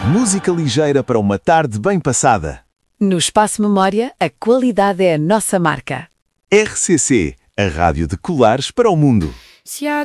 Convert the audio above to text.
Música ligeira para uma tarde bem passada. No Espaço Memória, a qualidade é a nossa marca. RCC, a rádio de colares para o mundo. Se há